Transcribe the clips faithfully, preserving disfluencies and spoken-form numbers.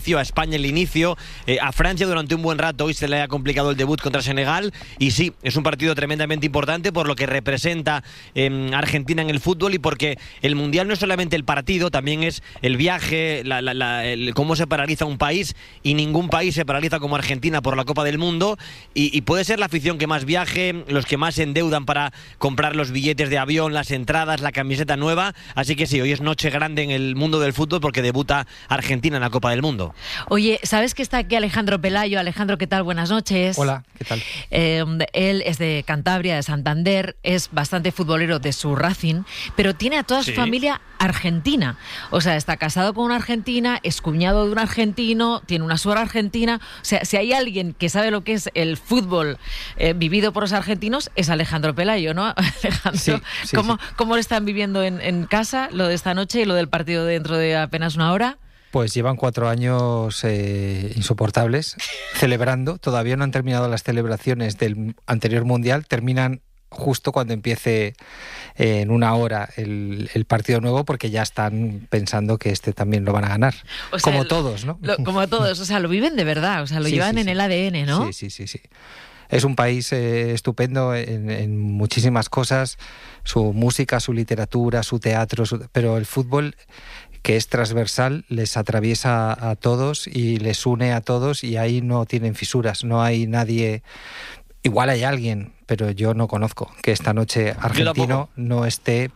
inicio, a España el inicio, eh, a Francia durante un buen rato. Hoy se le ha complicado el debut contra Senegal y sí, es un partido tremendamente importante por lo que representa eh, Argentina en el fútbol y porque el Mundial no es solamente el partido, también es el viaje, la, la, la, el, cómo se paraliza un país, y ningún país se paraliza como Argentina por la Copa del Mundo, y, y puede ser la afición que más viaje, los que más se endeudan para comprar los billetes de avión, las entradas, la camiseta nueva. Así que sí, hoy es noche grande en el mundo del fútbol porque debuta Argentina en la Copa del Mundo. Oye, ¿sabes que está aquí Alejandro Pelayo? Alejandro, ¿qué tal? Buenas noches. Hola, ¿qué tal? Eh, él es de Cantabria, de Santander, es bastante futbolero de su Racing, pero tiene a toda su Sí. familia argentina. O sea, está casado con una argentina, es cuñado de un argentino, tiene una suegra argentina. O sea, si hay alguien que sabe lo que es el fútbol eh, vivido por los argentinos, es Alejandro Pelayo, ¿no? Alejandro, Sí, sí, ¿cómo, sí. ¿cómo lo están viviendo en, en casa, lo de esta noche y lo del partido dentro de apenas una hora? Pues llevan cuatro años eh, insoportables, celebrando. Todavía no han terminado las celebraciones del anterior Mundial. Terminan justo cuando empiece eh, en una hora el, el partido nuevo, porque ya están pensando que este también lo van a ganar. O sea, como el- todos, ¿no? Lo- como todos, o sea, lo viven de verdad, o sea, lo Sí, llevan sí, en sí. el A D N, ¿no? Sí, sí, sí, sí. Es un país eh, estupendo en, en muchísimas cosas, su música, su literatura, su teatro, su- pero el fútbol, que es transversal, les atraviesa a todos y les une a todos, y ahí no tienen fisuras, no hay nadie. Igual hay alguien, pero yo no conozco que esta noche argentino no esté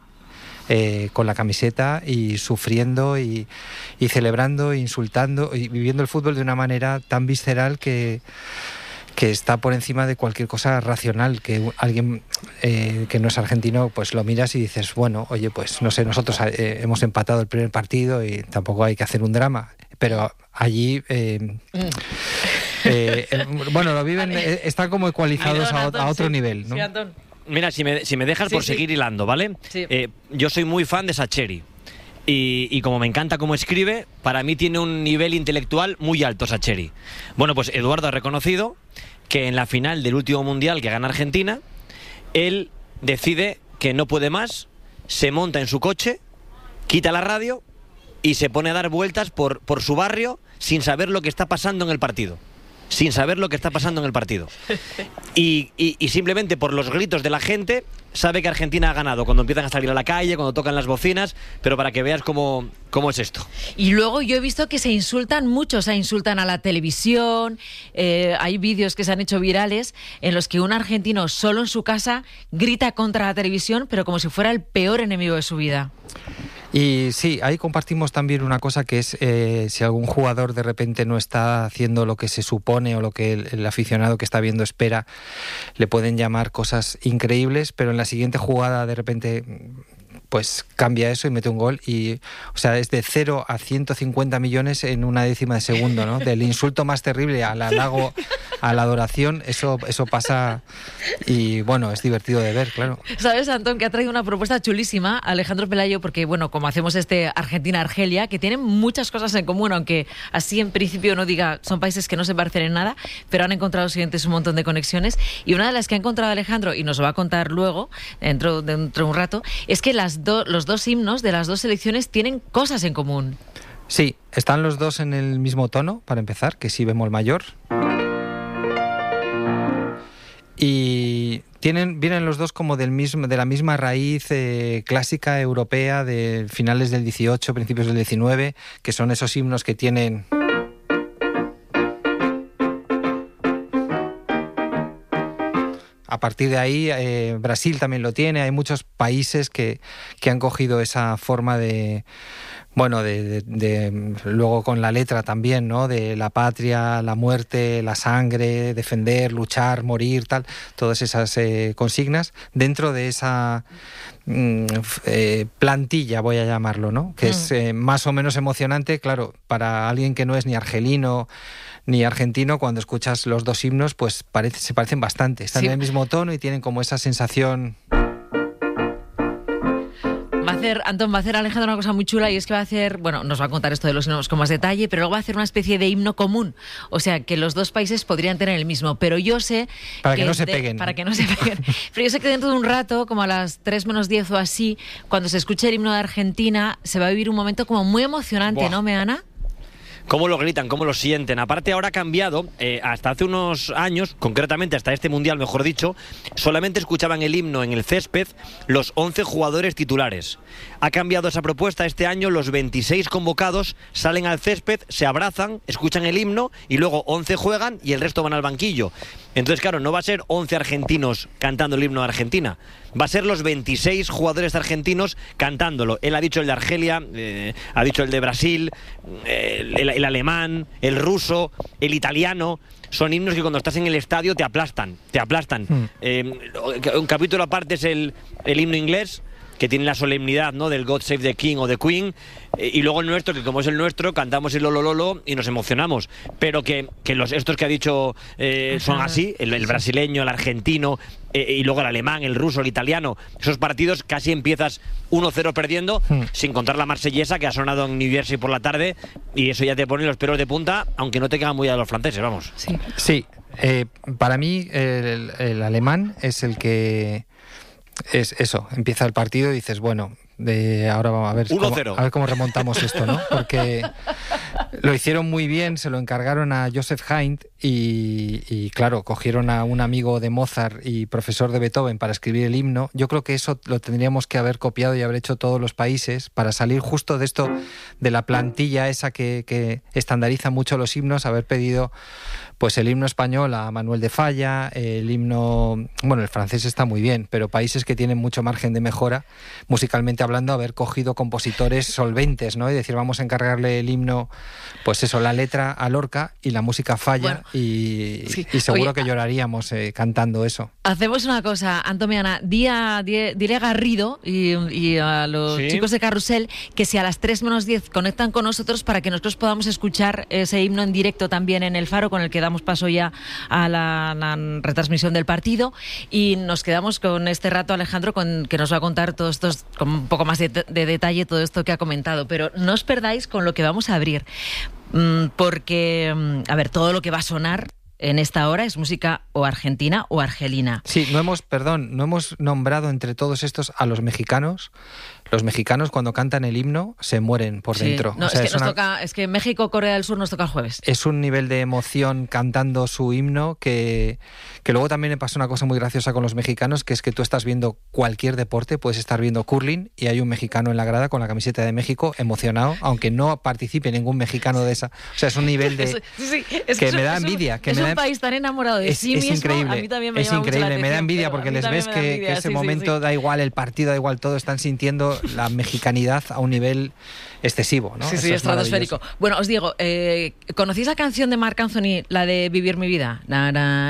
eh, con la camiseta y sufriendo y, y celebrando, e insultando y viviendo el fútbol de una manera tan visceral que que está por encima de cualquier cosa racional, que alguien eh, que no es argentino, pues lo miras y dices, bueno, oye, pues no sé, nosotros eh, hemos empatado el primer partido y tampoco hay que hacer un drama, pero allí eh, eh, eh, bueno, lo viven, eh, están como ecualizados Perdón, a, Antón, a otro sí. nivel, ¿no? Sí, Antón. Mira, si me, si me dejas Sí, por sí. seguir hilando, ¿vale? Sí. Eh, yo soy muy fan de Sacheri. Y, y como me encanta cómo escribe, para mí tiene un nivel intelectual muy alto Sacheri. Bueno, pues Eduardo ha reconocido que en la final del último Mundial que gana Argentina, él decide que no puede más, se monta en su coche, quita la radio y se pone a dar vueltas por, por su barrio sin saber lo que está pasando en el partido. Sin saber lo que está pasando en el partido. Y, y, y simplemente por los gritos de la gente sabe que Argentina ha ganado cuando empiezan a salir a la calle, cuando tocan las bocinas, pero para que veas cómo, cómo es esto. Y luego yo he visto que se insultan mucho, o sea, insultan a la televisión, eh, hay vídeos que se han hecho virales en los que un argentino solo en su casa grita contra la televisión, pero como si fuera el peor enemigo de su vida. Y sí, ahí compartimos también una cosa que es eh, si algún jugador de repente no está haciendo lo que se supone o lo que el, el aficionado que está viendo espera, le pueden llamar cosas increíbles, pero en la siguiente jugada de repente pues cambia eso y mete un gol y, o sea, es de cero a ciento cincuenta millones en una décima de segundo, ¿no? Del insulto más terrible al halago, a la adoración, eso, eso pasa y, bueno, es divertido de ver, claro. ¿Sabes, Antón, que ha traído una propuesta chulísima Alejandro Pelayo? Porque, bueno, como hacemos este Argentina-Argelia, que tienen muchas cosas en común, aunque así en principio no diga, son países que no se parecen en nada, pero han encontrado siguientes un montón de conexiones. Y una de las que ha encontrado Alejandro, y nos lo va a contar luego, dentro, dentro de un rato, es que las do, los dos himnos de las dos selecciones tienen cosas en común. Sí, están los dos en el mismo tono, para empezar, que es si bemol mayor. Y tienen, vienen los dos como del mismo, de la misma raíz eh, clásica europea de finales del dieciocho, principios del diecinueve, que son esos himnos que tienen... A partir de ahí, eh, Brasil también lo tiene, hay muchos países que, que han cogido esa forma de... Bueno, de, de, de luego con la letra también, ¿no? De la patria, la muerte, la sangre, defender, luchar, morir, tal, todas esas eh, consignas dentro de esa mm, eh, plantilla, voy a llamarlo, ¿no? Que mm. es eh, más o menos emocionante, claro, para alguien que no es ni argelino ni argentino, cuando escuchas los dos himnos, pues parece, se parecen bastante, están sí. en el mismo tono y tienen como esa sensación... Va a hacer, Antón, va a hacer Alejandro una cosa muy chula y es que va a hacer, bueno, nos va a contar esto de los himnos con más detalle, pero luego va a hacer una especie de himno común. O sea, que los dos países podrían tener el mismo, pero yo sé... Para que, que no se de, peguen. Para que no se peguen. Pero yo sé que dentro de un rato, como a las tres menos diez o así, cuando se escuche el himno de Argentina, se va a vivir un momento como muy emocionante, Buah. ¿no, Meana? cómo lo gritan, cómo lo sienten. Aparte ahora ha cambiado, eh, hasta hace unos años, concretamente hasta este Mundial, mejor dicho, solamente escuchaban el himno en el césped los once jugadores titulares. Ha cambiado esa propuesta, este año los veintiséis convocados salen al césped, se abrazan, escuchan el himno y luego once juegan y el resto van al banquillo. Entonces, claro, no va a ser once argentinos cantando el himno de Argentina, va a ser los veintiséis jugadores argentinos cantándolo. Él ha dicho el de Argelia, eh, ha dicho el de Brasil, eh, el, el alemán, el ruso, el italiano. Son himnos que cuando estás en el estadio te aplastan, te aplastan. Mm. Eh, un capítulo aparte es el, el himno inglés, que tiene la solemnidad, ¿no?, del God Save the King o the Queen, eh, y luego el nuestro, que como es el nuestro, cantamos el Lolo Lolo y nos emocionamos. Pero que, que los estos que ha dicho eh, son así, el, el brasileño, el argentino, eh, y luego el alemán, el ruso, el italiano. Esos partidos casi empiezas uno cero perdiendo, hmm. sin contar la marsellesa que ha sonado en New Jersey por la tarde, y eso ya te pone los pelos de punta, aunque no te quedan muy a los franceses, vamos. Sí, sí. Eh, para mí el, el alemán es el que... Es eso, empieza el partido y dices, bueno, de ahora vamos a ver, cómo, a ver cómo remontamos esto, ¿no? Porque lo hicieron muy bien, se lo encargaron a Joseph Haydn y, y claro, cogieron a un amigo de Mozart y profesor de Beethoven para escribir el himno. Yo creo que eso lo tendríamos que haber copiado y haber hecho todos los países para salir justo de esto, de la plantilla esa que, que estandariza mucho los himnos, haber pedido pues el himno español a Manuel de Falla, el himno, bueno, el francés está muy bien, pero países que tienen mucho margen de mejora, musicalmente hablando, haber cogido compositores solventes, ¿no? Y decir, vamos a encargarle el himno, pues eso, la letra a Lorca y la música Falla, bueno, y, sí. y seguro Oye, que lloraríamos eh, cantando eso. Hacemos una cosa, Antomiana, di a, di, dile a Garrido y, y a los ¿Sí? chicos de Carrusel que si a las tres menos diez conectan con nosotros para que nosotros podamos escuchar ese himno en directo también en el Faro, con el que damos paso ya a la, la retransmisión del partido, y nos quedamos con este rato, Alejandro, con, que nos va a contar todo esto con un poco más de, de detalle, todo esto que ha comentado, pero no os perdáis con lo que vamos a abrir, porque, a ver, todo lo que va a sonar en esta hora es música o argentina o argelina. Sí, no hemos, perdón, no hemos nombrado entre todos estos a los mexicanos. Los mexicanos cuando cantan el himno se mueren por sí. dentro. No, o sea, es, que es, nos una... toca, es que México, Corea del Sur nos toca el jueves. Es un nivel de emoción cantando su himno que, que luego también me pasa una cosa muy graciosa con los mexicanos, que es que tú estás viendo cualquier deporte, puedes estar viendo curling y hay un mexicano en la grada con la camiseta de México emocionado, aunque no participe ningún mexicano de esa. O sea, es un nivel de... sí, sí, es que, que me da es envidia. Un, que es me un da... país tan enamorado de es, sí es mismo. Increíble, a mí también me es llama increíble, mucho la me da envidia atención, porque les ves me que, envidia, que ese sí, momento sí, sí. da igual el partido, da igual todo, están sintiendo la mexicanidad a un nivel excesivo, ¿no? Sí, sí, Eso estratosférico. Es bueno, os digo, eh, ¿conocéis la canción de Marc Anthony, la de Vivir mi vida? Sí,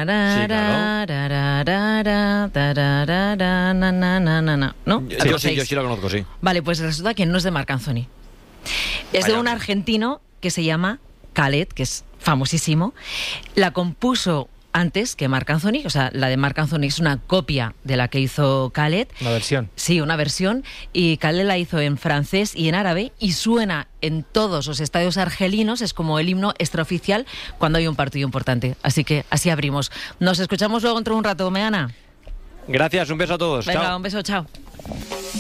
claro. ¿No? Yo, yo, sí, yo sí la conozco, sí. Vale, pues resulta que no es de Marc Anthony. Es Vaya. de un argentino que se llama Khaled, que es famosísimo. La compuso antes que Marc Anthony, o sea, la de Marc Anthony es una copia de la que hizo Khaled. Una versión. Sí, una versión, y Khaled la hizo en francés y en árabe, y suena en todos los estadios argelinos, es como el himno extraoficial cuando hay un partido importante. Así que así abrimos. Nos escuchamos luego dentro de un rato, Meana. Gracias, un beso a todos. Venga, chao. un beso, chao.